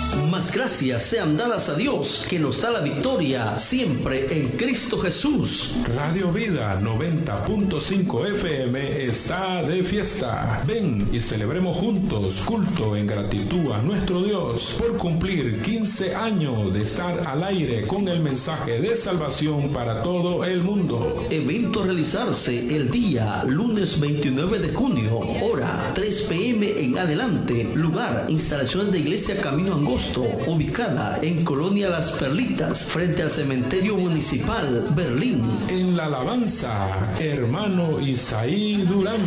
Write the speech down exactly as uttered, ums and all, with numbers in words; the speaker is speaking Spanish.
Mas gracias sean dadas a Dios, que nos da la victoria siempre en Cristo Jesús. Radio Vida noventa punto cinco F M está de fiesta. Ven y celebremos juntos culto en gratitud a nuestro Dios por cumplir quince años de estar al aire con el mensaje de salvación para todo el mundo. Evento a realizarse el día lunes veintinueve de junio, hora tres p m en adelante. Lugar, instalaciones de Iglesia Camino Angosto, ubicada en Colonia Las Perlitas, frente al Cementerio Municipal, Berlín. En la alabanza, hermano Isaí Durán.